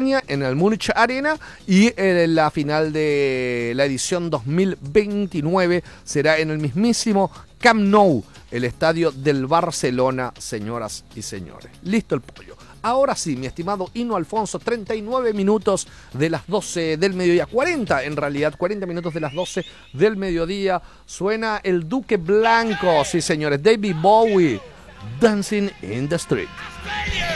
Alemania, en el Múnich Arena, y la final de la edición 2029 será en el mismísimo Camp Nou, el estadio del Barcelona, señoras y señores. Listo el pollo. Ahora sí, mi estimado Hino Alfonso, 39 minutos de las 12 del mediodía, 40 minutos de las 12 del mediodía, suena el Duque Blanco, sí señores, David Bowie, Dancing in the Street.